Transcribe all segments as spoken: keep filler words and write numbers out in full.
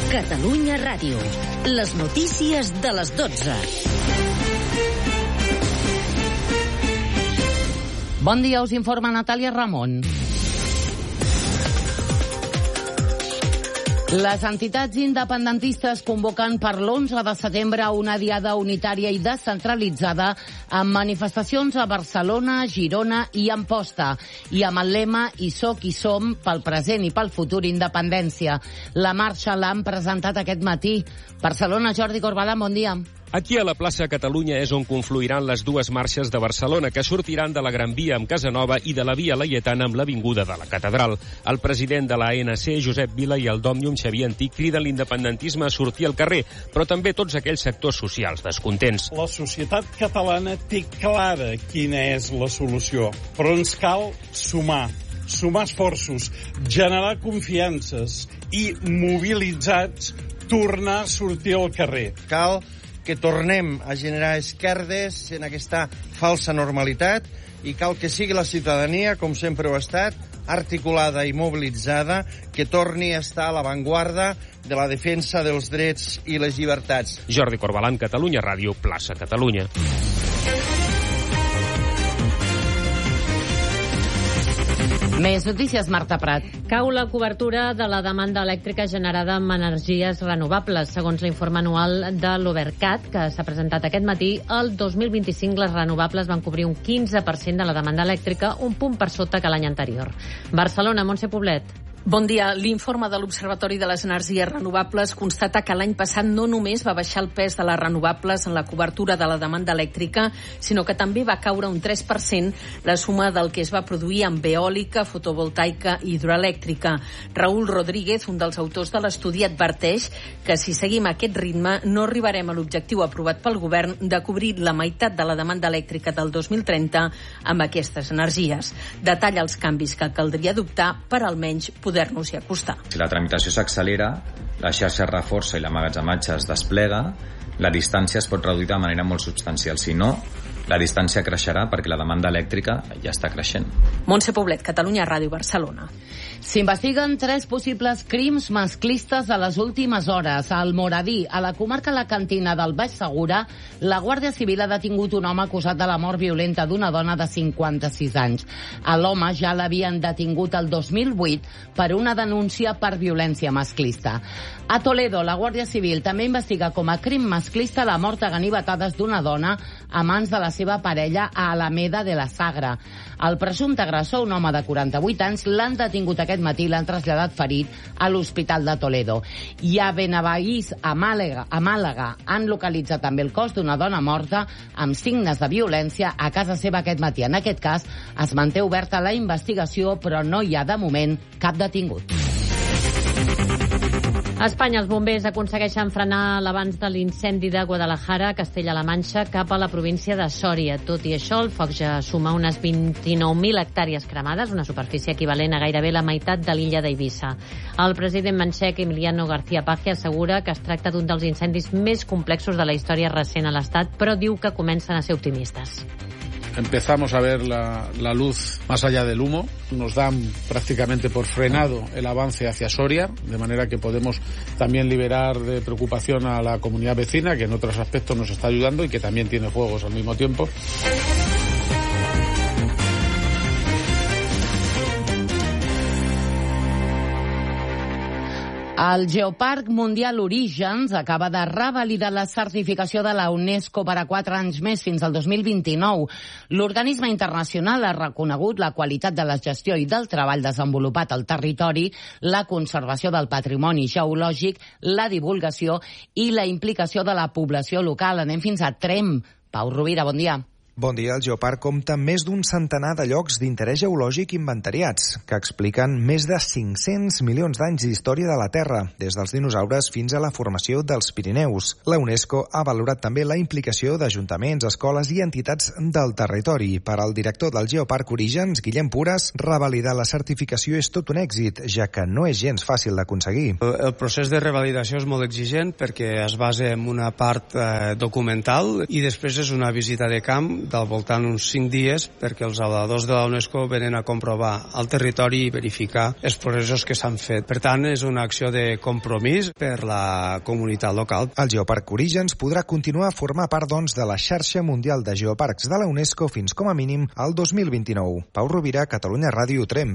Catalunya Ràdio. Les notícies de les dotze. Bon dia, us informa Natàlia Ramon. Les entitats independentistes convoquen per l'onze de setembre una diada unitària i descentralitzada amb manifestacions a Barcelona, Girona i Amposta, i amb el lema "Hi soc, hi som, pel present i pel futur, independència". La marxa l'han presentat aquest matí. Barcelona, Jordi Corbalán, bon dia. Aquí a la plaça Catalunya és on confluiran les dues marxes de Barcelona, que sortiran de la Gran Via amb Casanova i de la Via Laietana amb l'Avinguda de la Catedral. El president de l'A N C, Josep Vila, i el d'Òmnium, Xavier Antich, criden l'independentisme a sortir al carrer, però també tots aquells sectors socials descontents. La societat catalana té clara quina és la solució, però ens cal sumar. Sumar esforços, generar confiances i, mobilitzats, tornar a sortir al carrer. Cal que tornem a generar esquerdes en aquesta falsa normalitat i cal que sigui la ciutadania, com sempre ho ha estat, articulada i mobilitzada, que torni a estar a l'avantguarda de la defensa dels drets i les llibertats. Jordi Corbalán, Catalunya Ràdio, plaça Catalunya. Més notícies, Marta Prat. Cau la cobertura de la demanda elèctrica generada amb energies renovables. Segons l'informe anual de l'Obercat, que s'ha presentat aquest matí, el dos mil vint-i-cinc les renovables van cobrir un quinze per cent de la demanda elèctrica, un punt per sota que l'any anterior. Barcelona, Montse Poblet. Bon dia. L'informe de l'Observatori de les Energies Renovables constata que l'any passat no només va baixar el pes de les renovables en la cobertura de la demanda elèctrica, sinó que també va caure un tres per cent la suma del que es va produir amb eòlica, fotovoltaica i hidroelèctrica. Raúl Rodríguez, un dels autors de l'estudi, adverteix que si seguim aquest ritme no arribarem a l'objectiu aprovat pel govern de cobrir la meitat de la demanda elèctrica del dos mil trenta amb aquestes energies. Detalla els canvis que caldria adoptar per almenys poder-nos-hi acostar. Si la tramitació s'accelera, la xarxa es reforça i l'emmagatzematge es desplega, la distància es pot reduir de manera molt substancial. Si no, la distància creixerà perquè la demanda elèctrica ja està creixent. Montse Poblet, Catalunya Ràdio, Barcelona. S'investiguen tres possibles crims masclistes a les últimes hores. Al Moradí, a la comarca La Cantina del Baix Segura, la Guàrdia Civil ha detingut un home acusat de la mort violenta d'una dona de cinquanta-sis anys. A l'home ja l'havien detingut el dos mil vuit per una denúncia per violència masclista. A Toledo, la Guàrdia Civil també investiga com a crim masclista la mort a ganivetades d'una dona a mans de la seva parella a Alameda de la Sagra. El presumpte agressor, un home de quaranta-vuit anys, l'han detingut aquest matí i l'han traslladat ferit a l'Hospital de Toledo. I a Benabaís, a Màlaga, a Màlaga, han localitzat també el cos d'una dona morta amb signes de violència a casa seva aquest matí. En aquest cas, es manté oberta la investigació, però no hi ha de moment cap detingut. A Espanya, els bombers aconsegueixen frenar l'avanç de l'incendi de Guadalajara a Castella-La Manxa cap a la província de Sòria. Tot i això, el foc ja suma unes vint-i-nou mil hectàrees cremades, una superfície equivalent a gairebé la meitat de l'illa d'Eivissa. El president manxec, Emiliano García Paje, assegura que es tracta d'un dels incendis més complexos de la història recent a l'Estat, però diu que comencen a ser optimistes. Empezamos a ver la, la luz más allá del humo. Nos dan prácticamente por frenado el avance hacia Soria, de manera que podemos también liberar de preocupación a la comunidad vecina, que en otros aspectos nos está ayudando y que también tiene fuegos al mismo tiempo. El Geoparc Mundial Orígens acaba de revalidar la certificació de la UNESCO per a quatre anys més, fins al dos mil vint-i-nou. L'organisme internacional ha reconegut la qualitat de la gestió i del treball desenvolupat al territori, la conservació del patrimoni geològic, la divulgació i la implicació de la població local. Anem fins a Tremp. Pau Rovira, bon dia. Bon dia. El Geoparc compta amb més d'un centenar de llocs d'interès geològic inventariats, que expliquen més de cinc-cents milions d'anys d'història de la Terra, des dels dinosaures fins a la formació dels Pirineus. La UNESCO ha valorat també la implicació d'ajuntaments, escoles i entitats del territori. Per al director del Geoparc Orígens, Guillem Pures, revalidar la certificació és tot un èxit, ja que no és gens fàcil d'aconseguir. El procés de revalidació és molt exigent perquè es basa en una part eh, documental i després és una visita de camp del voltant uns cinc dies perquè els avaladors de la UNESCO venen a comprovar el territori i verificar els progressos que s'han fet. Per tant, és una acció de compromís per la comunitat local. El Geoparc Orígens podrà continuar a formar part, doncs, de la xarxa mundial de geoparcs de la UNESCO fins com a mínim al dos mil vint-i-nou. Pau Rovira, Catalunya Ràdio, Tremp.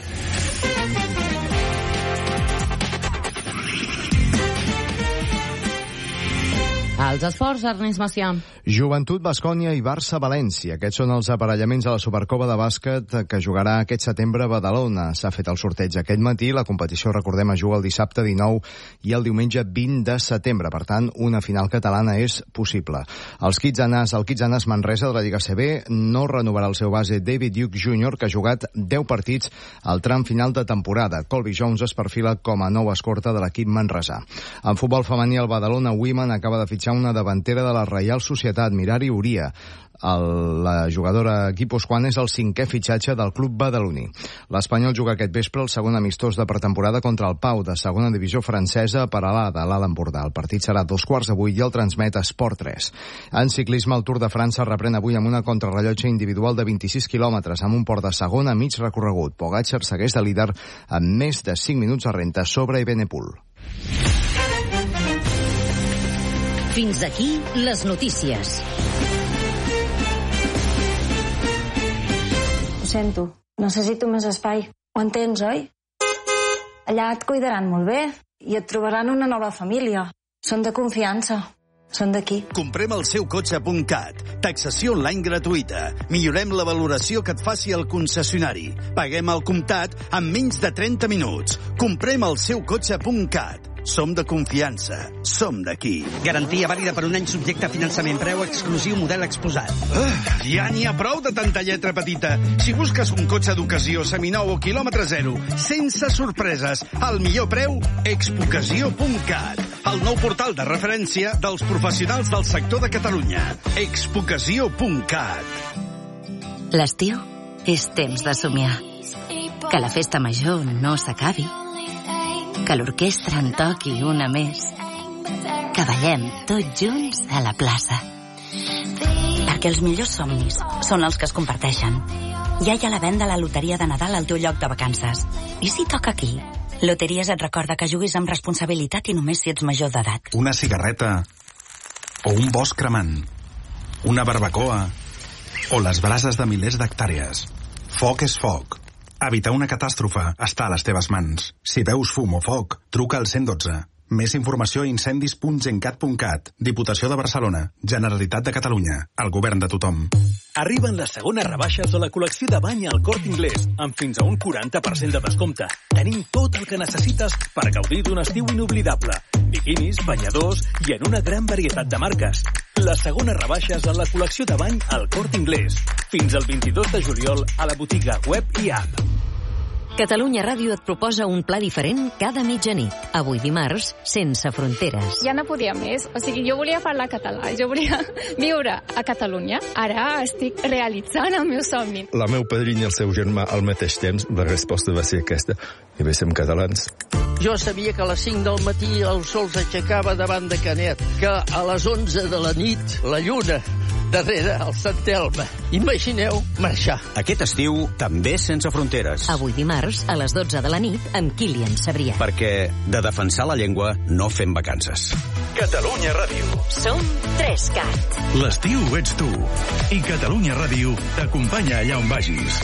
Els esports, Ernest Macià. Joventut, Baskonia i Barça-València. Aquests són els aparellaments a la Supercopa de bàsquet que jugarà aquest setembre a Badalona. S'ha fet el sorteig aquest matí. La competició, recordem, es juga el dissabte dinou i el diumenge vint de setembre. Per tant, una final catalana és possible. Els Kitsanas, el Kitsanas Manresa de la Lliga C B no renovarà el seu base David Duke júnior, que ha jugat deu partits al tram final de temporada. Colby Jones es perfila com a nou escorta de l'equip manresà. En futbol femení, el Badalona Women acaba de fitxar una davantera de la Reial Societat, Mirari Uria. El, la jugadora guipuscoana és el cinquè fitxatge del club badaloní. L'Espanyol juga aquest vespre el segon amistós de pretemporada contra el Pau, de segona divisió francesa, a Peralada, a l'Alt Empordà. El partit serà a dos quarts de vuit i el transmet Esport tres. En ciclisme, el Tour de França reprèn avui amb una contrarrellotge individual de vint-i-sis quilòmetres, amb un port de segona a mig recorregut. Pogačar segueix de líder amb més de cinc minuts a renta sobre Evenepoel. Fins aquí les notícies. Ho sento, necessito més espai. Ho entens, oi? Allà et cuidaran molt bé i et trobaran una nova família. Són de confiança. Són d'aquí. Comprem el seu cotxe punt cat. Taxació online gratuïta. Millorem la valoració que et faci el concessionari. Paguem al comptat en menys de trenta minuts. Comprem el seu cotxe punt cat. Som de confiança. Som d'aquí. Garantia vàlida per un any subjecte a finançament. Preu exclusiu, model exposat. Uh, ja n'hi ha prou de tanta lletra petita. Si busques un cotxe d'ocasió seminou o quilòmetre zero, sense sorpreses, al millor preu, expocasió punt cat. El nou portal de referència dels professionals del sector de Catalunya. expocasió punt cat. L'estiu és temps de somiar. Que la festa major no s'acabi. Que l'orquestra en toqui una més. Que ballem tots junts a la plaça. Perquè els millors somnis són els que es comparteixen. Ja hi ha la venda a la loteria de Nadal al teu lloc de vacances. I si toca aquí? Loteries et recorda que juguis amb responsabilitat i només si ets major d'edat. Una cigarreta o un bosc cremant. Una barbacoa o les brases de milers d'hectàrees. Foc és foc. Evitar una catàstrofe està a les teves mans. Si veus fum o foc, truca al cent dotze. Més informació a incendis punt gencat punt cat. Diputació de Barcelona. Generalitat de Catalunya. El govern de tothom. Arriben les segones rebaixes de la col·lecció de bany al Corte Inglés, amb fins a un quaranta per cent de descompte. Tenim tot el que necessites per gaudir d'un estiu inoblidable. Biquinis, banyadors i en una gran varietat de marques. Les segones rebaixes en la col·lecció de bany al Corte Inglés. Fins al vint-i-dos de juliol a la botiga web i app. Catalunya Ràdio et proposa un pla diferent cada mitjanit. Avui dimarts, sense fronteres. Ja no podia més. O sigui, jo volia parlar català, jo volia viure a Catalunya. Ara estic realitzant el meu somni. La meu padrina i el seu germà al mateix temps, la resposta va ser aquesta. I bé, som catalans. Jo sabia que a les cinc del matí el sol s'aixecava davant de Canet, que a les onze de la nit la lluna darrere el Sant Elm. Imagineu marxar. Aquest estiu també sense fronteres. Avui dimarts a les dotze de la nit amb Kilian Sabrià. Perquè de defensar la llengua no fem vacances. Catalunya Ràdio. Som tres cat. L'estiu ets tu. I Catalunya Ràdio t'acompanya allà on vagis.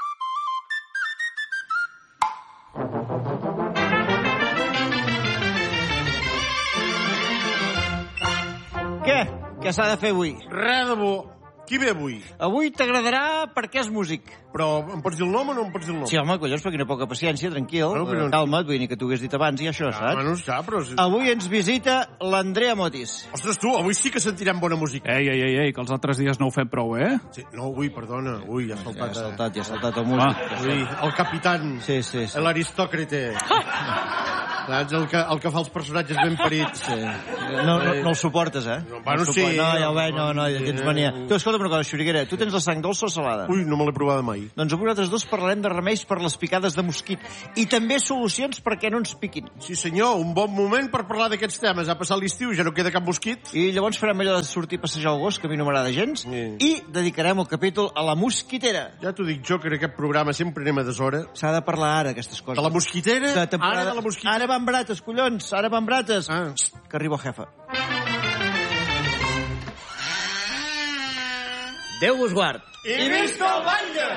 Què? Què s'ha de fer avui? Res de bo. Qui ve avui? Avui t'agradarà perquè és músic. Però em pots dir el nom o no em pots dir el nom? Sí, home, collons, perquè no poca paciència, tranquil. Bueno, però... Calma't, vull dir que t'ho hagués dit abans i això, ja, saps? Bueno, ja, però... Avui ens visita l'Andrea Motis. Ostres, tu, avui sí que sentirem bona música. Ei, ei, ei, ei, que els altres dies no ho fem prou, eh? Sí, no, avui, perdona. Ui, ja ha saltat. Ja ha saltat, ja ha saltat el músic. Ah, ui, el capitán. Sí, sí, sí. L'aristòcrate. Saps? El que, el que fa els personatges ben parits. Sí. No, no, no el suportes, eh? No, bueno, no sí. No, ja ho veig, no, no, ja tens mania. Tu, escolta'm una cosa, Xuriguera, tu tens la sang dolça o salada? Ui, no me l'he provada mai. Doncs avui nosaltres dos parlarem de remeis per les picades de mosquit i també solucions perquè no ens piquin. Sí, senyor, un bon moment per parlar d'aquests temes. Ha passat l'estiu, ja no queda cap mosquit. I llavors farem allò de sortir a passejar el gos, que a mi no m'agrada gens, sí. I dedicarem el capítol a la mosquitera. Ja t'ho dic jo, que en aquest programa sempre anem a deshora. S'ha de parlar ara, aquestes coses. De la mosquitera? De temporada... Ara de la mosquitera? Ara van brates, collons, ara van brates. Ah. Que arriba el jefe. Déu vos guard. I visca el batlle!